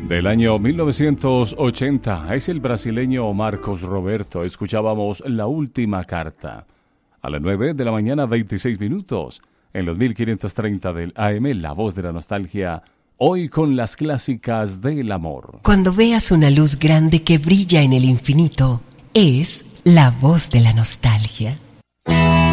Del año 1980, es el brasileño Marcos Roberto. Escuchábamos La Última Carta. A las 9 de la mañana, 26 minutos. En los 1530 del AM, La Voz de la Nostalgia. Hoy con las clásicas del amor. Cuando veas una luz grande que brilla en el infinito, es La Voz de la Nostalgia.